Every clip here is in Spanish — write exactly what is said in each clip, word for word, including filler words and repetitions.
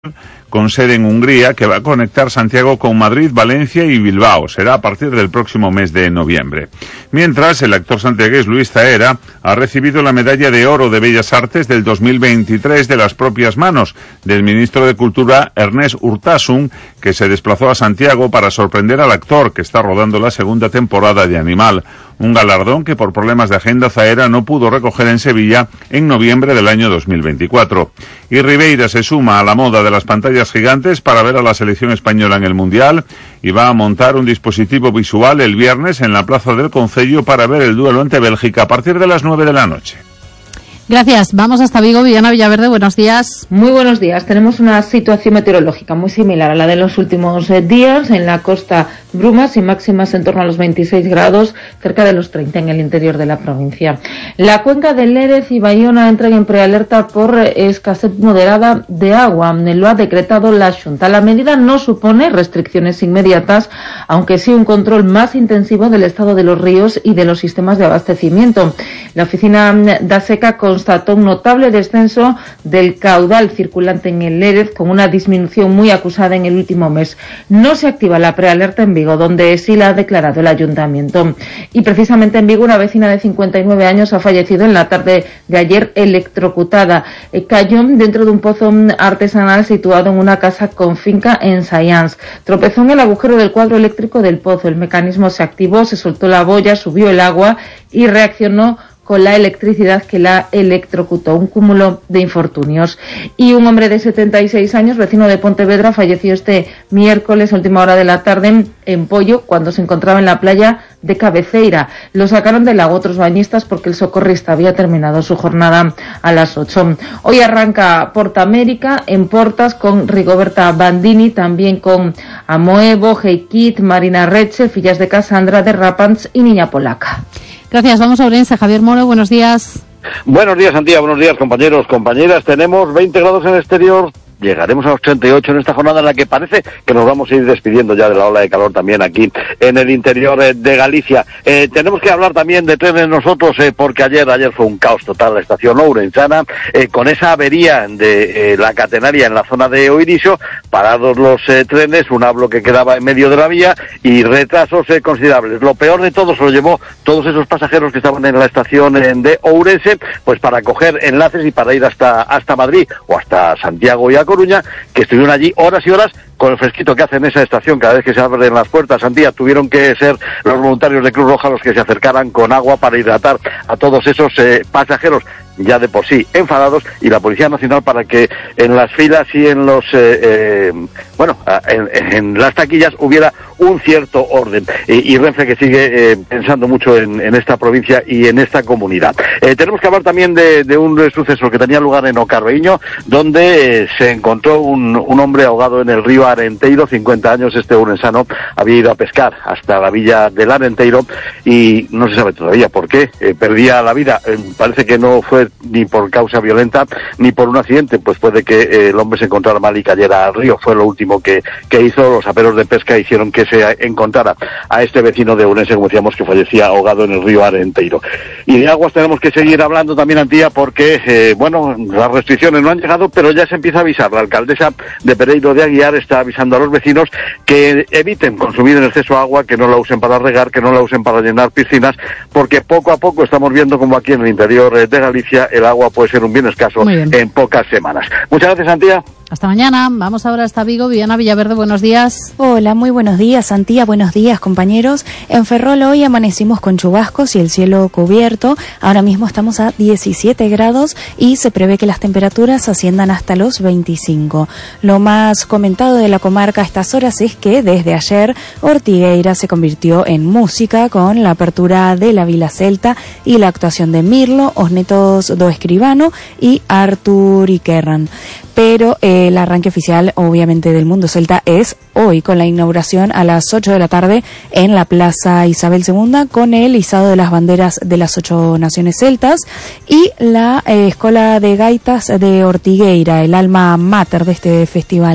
con sede en Hungría, que va a conectar Santiago con Madrid, Valencia y Bilbao. Será a partir del próximo mes de noviembre. Mientras, el actor santiagués Luis Zaera ha recibido la Medalla de Oro de Bellas Artes del dos mil veintitrés de las propias manos del ministro de Cultura, Ernest Urtasun, que se desplazó a Santiago para sorprender al actor, que está rodando la segunda temporada de Animal. Un galardón que por problemas de agenda Zaera no pudo recoger en Sevilla en noviembre del año dos mil veinticuatro. Y Ribeira se suma a la moda de las pantallas gigantes para ver a la selección española en el Mundial y va a montar un dispositivo visual el viernes en la Plaza del Concello para ver el duelo ante Bélgica a partir de las nueve de la noche. Gracias. Vamos hasta Vigo. Viviana Villaverde, buenos días. Muy buenos días. Tenemos una situación meteorológica muy similar a la de los últimos eh, días. En la costa, brumas y máximas en torno a los veintiséis grados, cerca de los treinta en el interior de la provincia. La cuenca de Lérez y Bayona entran en prealerta por eh, escasez moderada de agua. Lo ha decretado la Xunta. La medida no supone restricciones inmediatas, aunque sí un control más intensivo del estado de los ríos y de los sistemas de abastecimiento. La oficina da Seca constató un notable descenso del caudal circulante en el Lérez, con una disminución muy acusada en el último mes. No se activa la prealerta en Vigo, donde sí la ha declarado el ayuntamiento. Y precisamente en Vigo, una vecina de cincuenta y nueve años ha fallecido en la tarde de ayer electrocutada. Cayó dentro de un pozo artesanal situado en una casa con finca en Sayans. Tropezó en el agujero del cuadro eléctrico del pozo. El mecanismo se activó, se soltó la boya, subió el agua y reaccionó con la electricidad que la electrocutó. Un cúmulo de infortunios. Y un hombre de setenta y seis años, vecino de Pontevedra, falleció este miércoles a última hora de la tarde en, en Pollo, cuando se encontraba en la playa de Cabeceira. Lo sacaron del lago otros bañistas porque el socorrista había terminado su jornada a las ocho. Hoy arranca Porta América en Portas con Rigoberta Bandini, también con Amoevo, Heikit, Marina Reche, Fillas de Casandra, de Rapans y Niña Polaca. Gracias. Vamos a Ourense. Javier Moro, buenos días. Buenos días, Antía. Buenos días, compañeros, compañeras. Tenemos veinte grados en el exterior. Llegaremos a los treinta y ocho en esta jornada en la que parece que nos vamos a ir despidiendo ya de la ola de calor también aquí en el interior eh, de Galicia. Eh, tenemos que hablar también de trenes nosotros, eh, porque ayer ayer fue un caos total la estación ourensana, eh, con esa avería de eh, la catenaria en la zona de Oiriso, parados los eh, trenes, un hablo que quedaba en medio de la vía y retrasos eh, considerables. Lo peor de todo se lo llevó todos esos pasajeros que estaban en la estación eh, de Ourense, pues para coger enlaces y para ir hasta hasta Madrid o hasta Santiago y a Coruña, que estuvieron allí horas y horas con el fresquito que hace en esa estación cada vez que se abren las puertas. Antía, tuvieron que ser los voluntarios de Cruz Roja los que se acercaran con agua para hidratar a todos esos eh, pasajeros ya de por sí enfadados, y la Policía Nacional para que en las filas y en los eh, eh, bueno en, en las taquillas hubiera un cierto orden, y, y Renfe que sigue eh, pensando mucho en, en esta provincia y en esta comunidad. Eh, tenemos que hablar también de, de un suceso que tenía lugar en Ocarbeíño, donde eh, se encontró un, un hombre ahogado en el río Arenteiro. Cincuenta años, este ourensano había ido a pescar hasta la villa del Arenteiro y no se sabe todavía por qué eh, perdía la vida. Eh, parece que no fue ni por causa violenta ni por un accidente, pues puede que eh, el hombre se encontrara mal y cayera al río. Fue lo último que, que hizo. Los aperos de pesca hicieron que se encontrara a este vecino de Ourense, como decíamos, que fallecía ahogado en el río Arenteiro. Y de aguas tenemos que seguir hablando también, Antía, porque eh, bueno, las restricciones no han llegado, pero ya se empieza a avisar. La alcaldesa de Pereiro de Aguiar está avisando a los vecinos que eviten consumir en exceso agua, que no la usen para regar, que no la usen para llenar piscinas, porque poco a poco estamos viendo como aquí en el interior de Galicia el agua puede ser un bien escaso en pocas semanas. Muchas gracias, Antía. Hasta mañana. Vamos ahora hasta Vigo. Viviana Villaverde, buenos días. Hola, muy buenos días, Antía. Buenos días, compañeros. En Ferrol hoy amanecimos con chubascos y el cielo cubierto. Ahora mismo estamos a diecisiete grados y se prevé que las temperaturas asciendan hasta los veinticinco. Lo más comentado de la comarca a estas horas es que desde ayer Ortigueira se convirtió en música con la apertura de la Vila Celta y la actuación de Mirlo, Os Netos do Escribano y Artur Ikerran. Pero eh, el arranque oficial, obviamente, del Mundo Celta es hoy, con la inauguración a las ocho de la tarde en la Plaza Isabel segunda, con el izado de las banderas de las ocho naciones celtas y la eh, Escola de Gaitas de Ortigueira, el alma mater de este festival.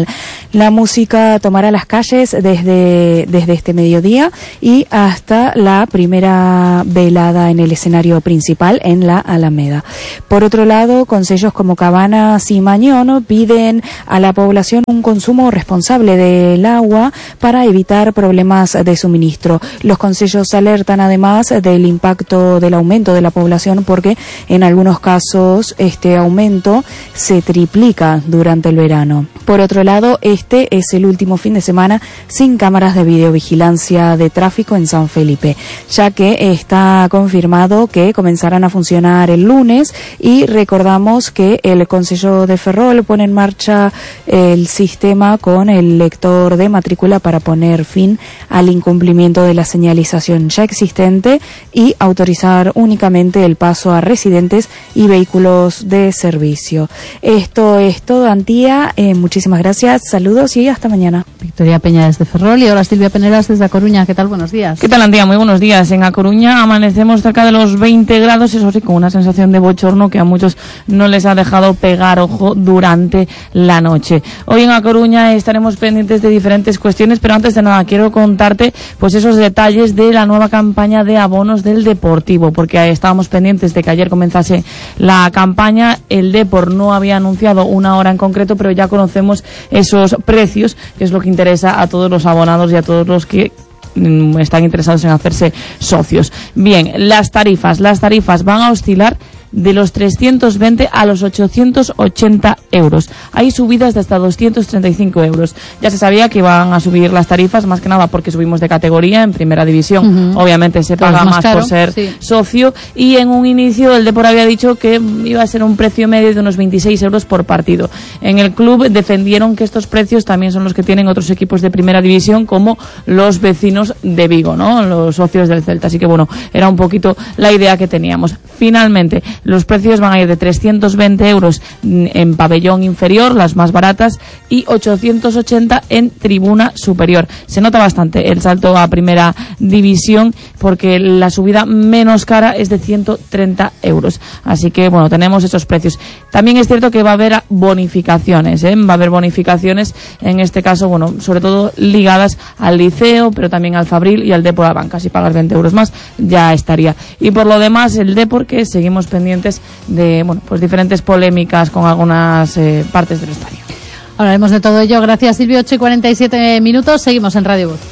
La música tomará las calles desde, desde este mediodía y hasta la primera velada en el escenario principal en la Alameda. Por otro lado, concellos como Cabanas y Mañón piden a la población un consumo responsable del agua para evitar problemas de suministro. Los concellos alertan además del impacto del aumento de la población porque en algunos casos este aumento se triplica durante el verano. Por otro lado, este es el último fin de semana sin cámaras de videovigilancia de tráfico en San Felipe, ya que está confirmado que comenzarán a funcionar el lunes y recordamos que el Concello de Ferrol pone en marcha el sistema con el lector de matrícula para poner fin al incumplimiento de la señalización ya existente y autorizar únicamente el paso a residentes y vehículos de servicio. Esto es todo, Antía. Eh, muchísimas gracias, saludos y hasta mañana. Victoria Peña desde Ferrol y ahora Silvia Peneras desde A Coruña. ¿Qué tal? Buenos días. ¿Qué tal, Antía? Muy buenos días. En A Coruña amanecemos cerca de los veinte grados, eso sí, con una sensación de bochorno que a muchos no les ha dejado pegar ojo durante la noche. Hoy en A Coruña estaremos pendientes de diferentes cuestiones, pero antes de nada quiero contarte pues esos detalles de la nueva campaña de abonos del Deportivo, porque estábamos pendientes de que ayer comenzase la campaña. El Depor no había anunciado una hora en concreto, pero ya conocemos esos precios, que es lo que interesa a todos los abonados y a todos los que están interesados en hacerse socios. Bien, las tarifas, las tarifas van a oscilar de los trescientos veinte a los ochocientos ochenta euros. Hay subidas de hasta doscientos treinta y cinco euros. Ya se sabía que iban a subir las tarifas, más que nada porque subimos de categoría en primera división. Uh-huh. Obviamente se paga más, más caro, por ser sí. socio, y en un inicio el Depor había dicho que iba a ser un precio medio de unos veintiséis euros por partido. En el club defendieron que estos precios también son los que tienen otros equipos de primera división, como los vecinos de Vigo, ¿no? Los socios del Celta. Así que bueno, era un poquito la idea que teníamos. Finalmente, los precios van a ir de trescientos veinte euros en pabellón inferior, las más baratas, y ochocientos ochenta en tribuna superior. Se nota bastante el salto a primera división porque la subida menos cara es de ciento treinta euros. Así que, bueno, tenemos esos precios. También es cierto que va a haber bonificaciones, ¿eh? Va a haber bonificaciones, en este caso, bueno, sobre todo ligadas al Liceo, pero también al Fabril y al Depor Abanca. Si pagas veinte euros más, ya estaría. Y por lo demás, el Depor, que seguimos pendientes de, bueno, pues diferentes polémicas con algunas eh, partes del estadio. Hablaremos de todo ello. Gracias, Silvio. ocho y cuarenta y siete minutos. Seguimos en Radio Voz.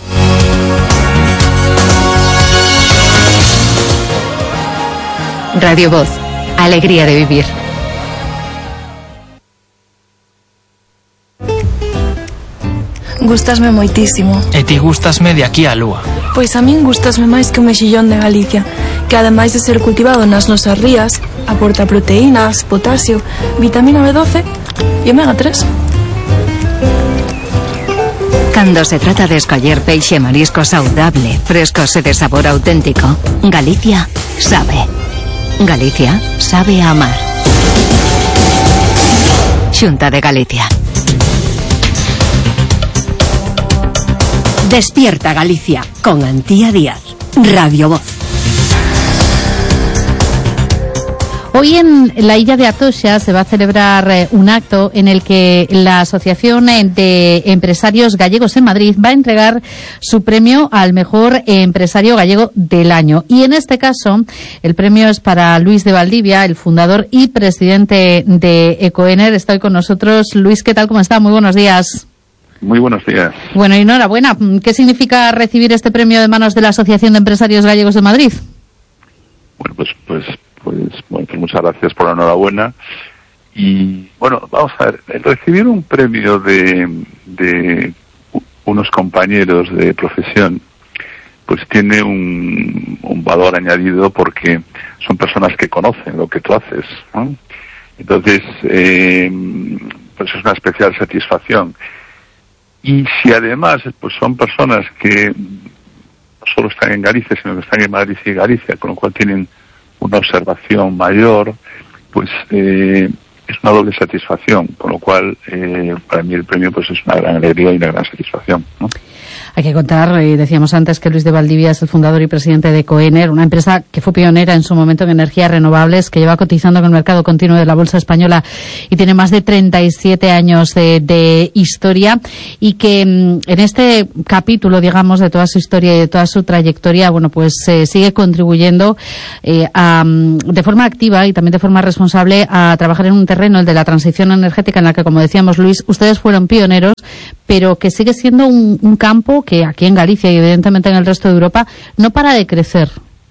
Radio Voz. Alegría de vivir. Gustasme moitísimo. E ti gustasme de aquí á lúa. Pois a min gustasme máis que o mexillón de Galicia, que ademais de ser cultivado nas nosas rías, aporta proteínas, potasio, vitamina B doce e omega tres. Cando se trata de escoller peixe e marisco saudable, frescos e de sabor auténtico, Galicia sabe. Galicia sabe a amar. Xunta de Galicia. Despierta Galicia con Antía Díaz. Radio Voz. Hoy en la Illa de Atocha se va a celebrar eh, un acto en el que la Asociación de Empresarios Gallegos en Madrid va a entregar su premio al mejor empresario gallego del año. Y en este caso, el premio es para Luis de Valdivia, el fundador y presidente de Ecoener. Está hoy con nosotros. Luis, ¿qué tal? ¿Cómo está? Muy buenos días. Muy buenos días. Bueno, y enhorabuena. ¿Qué significa recibir este premio de manos de la Asociación de Empresarios Gallegos de Madrid? Bueno, pues, pues, pues, bueno, pues muchas gracias por la enhorabuena. Y bueno, vamos a ver, el recibir un premio de, de unos compañeros de profesión, pues tiene un, un valor añadido porque son personas que conocen lo que tú haces, ¿no? Entonces, eh, pues es una especial satisfacción. Y si además pues son personas que no solo están en Galicia, sino que están en Madrid y Galicia, con lo cual tienen una observación mayor, pues eh, es una doble satisfacción, con lo cual eh, para mí el premio pues es una gran alegría y una gran satisfacción, ¿no? Hay que contar, eh, decíamos antes que Luis de Valdivia es el fundador y presidente de Coener, una empresa que fue pionera en su momento en energías renovables, que lleva cotizando en el mercado continuo de la bolsa española y tiene más de treinta y siete años de, de historia, y que en este capítulo, digamos, de toda su historia y de toda su trayectoria, bueno, pues eh, sigue contribuyendo eh, a, de forma activa y también de forma responsable a trabajar en un terreno, el de la transición energética, en la que, como decíamos, Luis, ustedes fueron pioneros, pero que sigue siendo un, un campo que aquí en Galicia y evidentemente en el resto de Europa no para de crecer.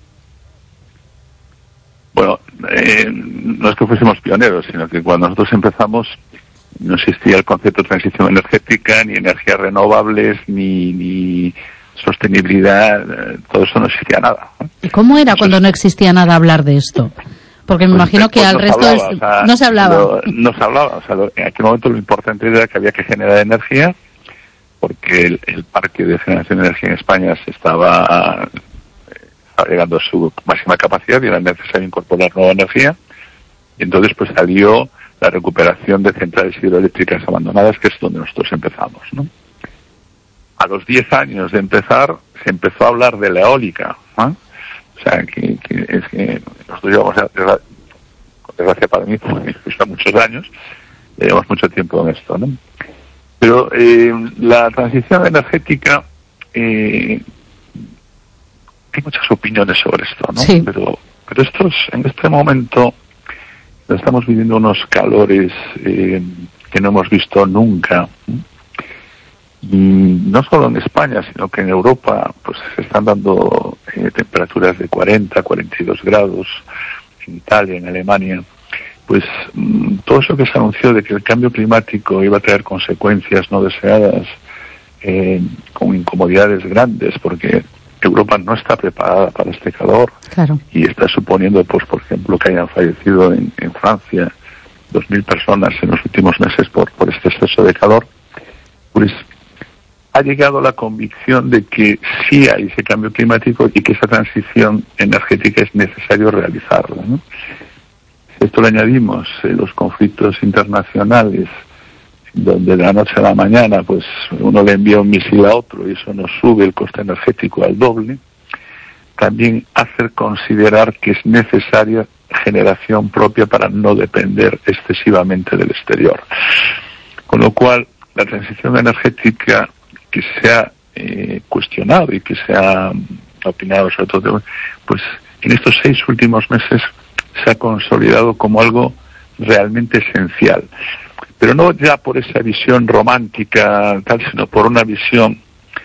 Bueno, eh, no es que fuésemos pioneros, sino que cuando nosotros empezamos no existía el concepto de transición energética, ni energías renovables, ni, ni sostenibilidad, eh, todo eso no existía nada. ¿Y cómo era Entonces, cuando no existía nada hablar de esto? Porque me pues, imagino que al resto hablaba, es, o sea, no se hablaba. Lo, no se hablaba, o sea, lo, en aquel momento lo importante era que había que generar energía, porque el, el parque de generación de energía en España se estaba, estaba llegando a su máxima capacidad y era necesario incorporar nueva energía. Y entonces pues salió la recuperación de centrales hidroeléctricas abandonadas, que es donde nosotros empezamos, ¿no? A los diez años de empezar, se empezó a hablar de la eólica, ¿eh? O sea, que, que es que nosotros llevamos, con desgracia para mí, porque me muchos años, llevamos mucho tiempo en esto, ¿no? Pero eh, la transición energética, eh, hay muchas opiniones sobre esto, ¿no? Sí. Pero, pero estos, en este momento, estamos viviendo unos calores eh, que no hemos visto nunca. Y no solo en España, sino que en Europa pues se están dando eh, temperaturas de cuarenta, cuarenta y dos grados, en Italia, en Alemania. Pues mmm, todo eso que se anunció de que el cambio climático iba a traer consecuencias no deseadas, eh, con incomodidades grandes, porque Europa no está preparada para este calor. Claro. Y está suponiendo, pues por ejemplo, que hayan fallecido en, en Francia dos mil personas en los últimos meses por, por este exceso de calor. Pues ha llegado la convicción de que sí hay ese cambio climático y que esa transición energética es necesario realizarla, ¿no? Si esto le añadimos eh, los conflictos internacionales, donde de la noche a la mañana pues uno le envía un misil a otro y eso nos sube el coste energético al doble, también hace considerar que es necesaria generación propia para no depender excesivamente del exterior. Con lo cual, la transición energética que se ha eh, cuestionado y que se ha opinado sobre todo, pues en estos seis últimos meses se ha consolidado como algo realmente esencial. Pero no ya por esa visión romántica, tal, sino por una visión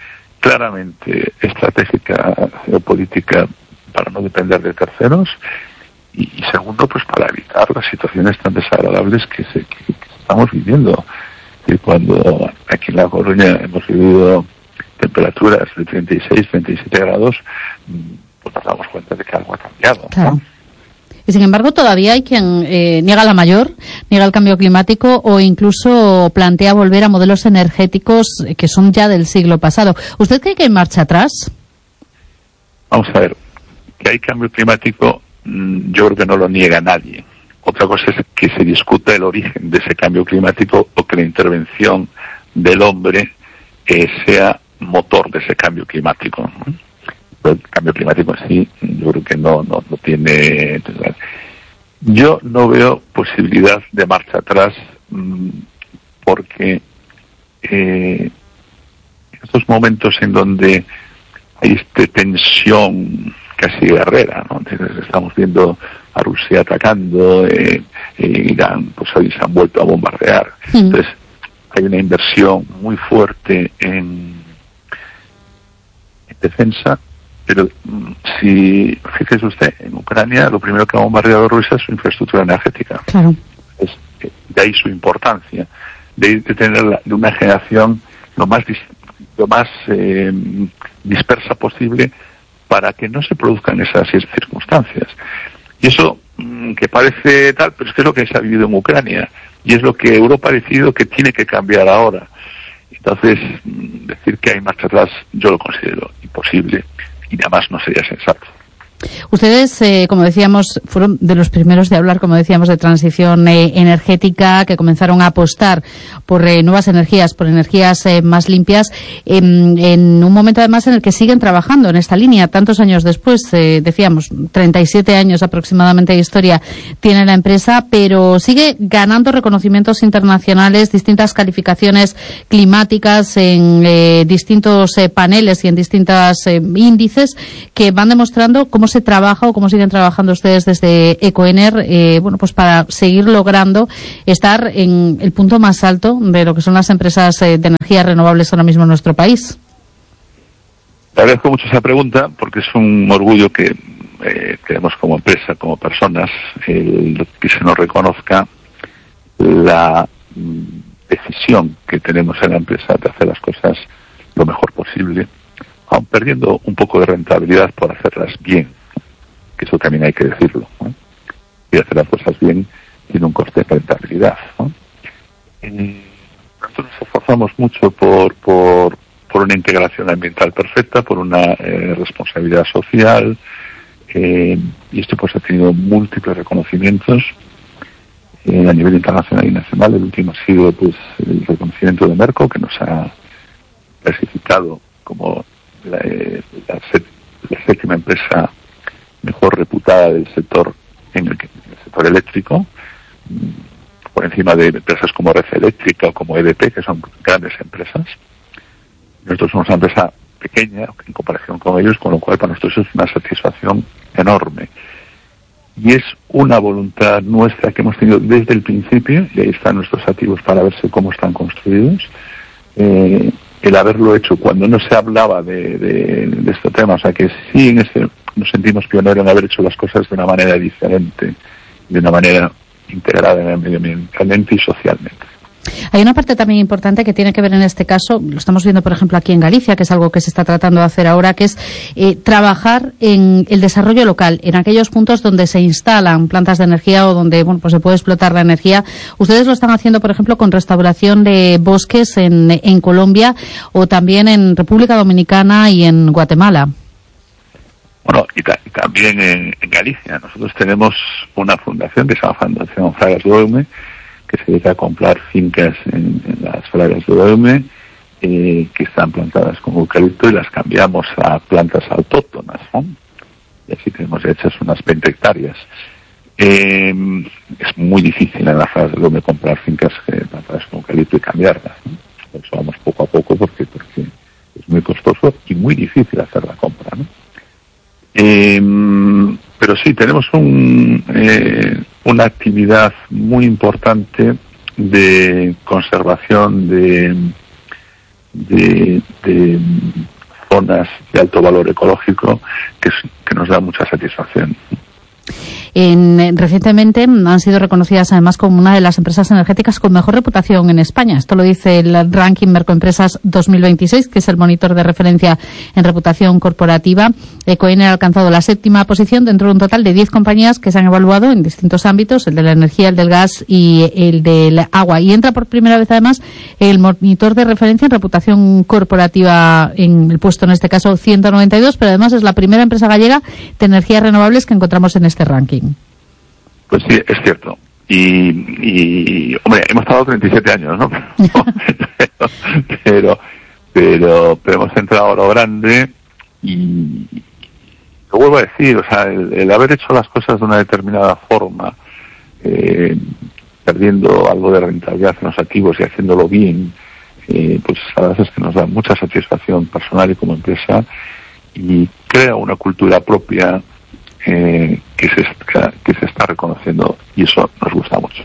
claramente estratégica, geopolítica, para no depender de terceros, y, y segundo, pues para evitar las situaciones tan desagradables que, se, que, que estamos viviendo. Y cuando aquí en La Coruña hemos vivido temperaturas de treinta y seis, treinta y siete grados, pues nos damos cuenta de que algo ha cambiado. Claro. ¿No? Y sin embargo todavía hay quien eh, niega la mayor, niega el cambio climático o incluso plantea volver a modelos energéticos que son ya del siglo pasado. ¿Usted cree que hay marcha atrás? Vamos a ver, que hay cambio climático, yo creo que no lo niega nadie. Otra cosa es que se discuta el origen de ese cambio climático o que la intervención del hombre eh, sea motor de ese cambio climático. El cambio climático en sí, yo creo que no, no, no tiene... Yo no veo posibilidad de marcha atrás mmm, porque eh, en estos momentos en donde hay esta tensión casi guerrera, ¿no? Entonces estamos viendo a Rusia atacando, eh, eh, Irán, pues hoy se han vuelto a bombardear. Sí. Entonces hay una inversión muy fuerte en, en defensa. Pero si, fíjese usted, en Ucrania lo primero que ha bombardeado Rusia es su infraestructura energética. Claro. Es, de ahí su importancia, de, de tener la, de una generación lo más, dis, lo más eh, dispersa posible para que no se produzcan esas circunstancias. Y eso, mmm, que parece tal, pero es que es lo que se ha vivido en Ucrania. Y es lo que Europa ha decidido que tiene que cambiar ahora. Entonces, mmm, decir que hay marcha atrás, yo lo considero imposible. Y además no sería sensato. Ustedes, eh, como decíamos, fueron de los primeros de hablar, como decíamos, de transición eh, energética, que comenzaron a apostar por eh, nuevas energías, por energías eh, más limpias, eh, en un momento además en el que siguen trabajando en esta línea. Tantos años después, eh, decíamos, treinta y siete años aproximadamente de historia tiene la empresa, pero sigue ganando reconocimientos internacionales, distintas calificaciones climáticas en eh, distintos eh, paneles y en distintos eh, índices que van demostrando cómo se trabaja o cómo siguen trabajando ustedes desde Ecoener, eh, bueno, pues para seguir logrando estar en el punto más alto de lo que son las empresas eh, de energías renovables ahora mismo en nuestro país. Le agradezco mucho esa pregunta porque es un orgullo que eh, tenemos como empresa, como personas, el que se nos reconozca la mm, decisión que tenemos en la empresa de hacer las cosas lo mejor posible, aun perdiendo un poco de rentabilidad por hacerlas bien, que eso también hay que decirlo, ¿no? Y hacer las cosas bien tiene un coste de rentabilidad, ¿no? Y nosotros nos esforzamos mucho por, por, por una integración ambiental perfecta, por una eh, responsabilidad social, eh, y esto pues ha tenido múltiples reconocimientos eh, a nivel internacional y nacional. El último ha sido pues el reconocimiento de Merco, que nos ha clasificado como la, eh, la, set, la séptima empresa mejor reputada del sector en el, en el sector eléctrico, por encima de empresas como Red Eléctrica o como E D P, que son grandes empresas. Nosotros somos una empresa pequeña en comparación con ellos, con lo cual para nosotros es una satisfacción enorme. Y es una voluntad nuestra que hemos tenido desde el principio, y ahí están nuestros activos para verse cómo están construidos, eh, el haberlo hecho cuando no se hablaba de, de, de este tema. O sea que sí en este nos sentimos pioneros en haber hecho las cosas de una manera diferente, de una manera integrada medioambientalmente y socialmente. Hay una parte también importante que tiene que ver en este caso, lo estamos viendo por ejemplo aquí en Galicia, que es algo que se está tratando de hacer ahora, que es eh, trabajar en el desarrollo local, en aquellos puntos donde se instalan plantas de energía o donde bueno pues se puede explotar la energía. Ustedes lo están haciendo por ejemplo con restauración de bosques en, en Colombia o también en República Dominicana y en Guatemala. Bueno, y, ta y también en, en Galicia. Nosotros tenemos una fundación que se llama Fundación Fragas do Eume, que se dedica a comprar fincas en, en las Fragas do Eume, eh, que están plantadas con eucalipto y las cambiamos a plantas autóctonas, ¿no? Y así tenemos hechas unas veinte hectáreas. Eh, es muy difícil en las Fragas do Eume comprar fincas eh, plantadas con eucalipto y cambiarlas, ¿no? Por eso vamos poco a poco porque, porque es muy costoso y muy difícil hacer la compra, ¿no? Eh, pero sí, tenemos un, eh, una actividad muy importante de conservación de, de, de zonas de alto valor ecológico que, que nos da mucha satisfacción. En, recientemente han sido reconocidas además como una de las empresas energéticas con mejor reputación en España. Esto lo dice el ranking Mercoempresas dos mil veintiséis, que es el monitor de referencia en reputación corporativa. Ecoener ha alcanzado la séptima posición dentro de un total de diez compañías que se han evaluado en distintos ámbitos, el de la energía, el del gas y el del agua. Y entra por primera vez además el monitor de referencia en reputación corporativa en el puesto, en este caso, ciento noventa y dos, pero además es la primera empresa gallega de energías renovables que encontramos en este ranking. Pues sí, es cierto. Y, y hombre, hemos estado treinta y siete años, ¿no? pero, pero, pero, pero hemos entrado a lo grande y lo vuelvo a decir, o sea, el, el haber hecho las cosas de una determinada forma, eh, perdiendo algo de rentabilidad en los activos y haciéndolo bien, eh, pues la verdad es que nos da mucha satisfacción personal y como empresa y crea una cultura propia Eh, que, se, que se está reconociendo y eso nos gusta mucho.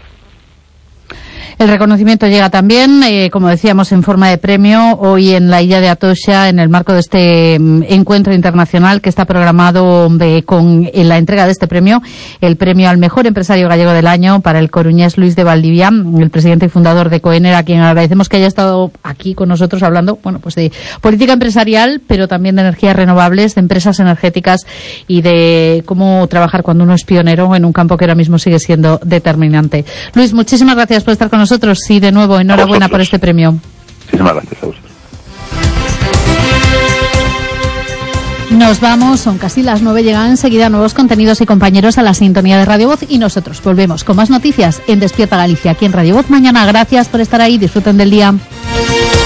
El reconocimiento llega también, eh, como decíamos, en forma de premio hoy en la Illa de Atocha, en el marco de este um, encuentro internacional que está programado eh, con eh, la entrega de este premio, el premio al mejor empresario gallego del año para el coruñés Luis de Valdivia, el presidente y fundador de Ecoener, a quien agradecemos que haya estado aquí con nosotros hablando, bueno, pues de política empresarial, pero también de energías renovables, de empresas energéticas y de cómo trabajar cuando uno es pionero en un campo que ahora mismo sigue siendo determinante. Luis, muchísimas gracias por estar con nosotros y de nuevo enhorabuena por este premio. Muchísimas gracias a vosotros. Nos vamos, son casi las nueve, llegan enseguida nuevos contenidos y compañeros a la sintonía de Radio Voz y nosotros volvemos con más noticias en Despierta Galicia aquí en Radio Voz mañana. Gracias por estar ahí, disfruten del día.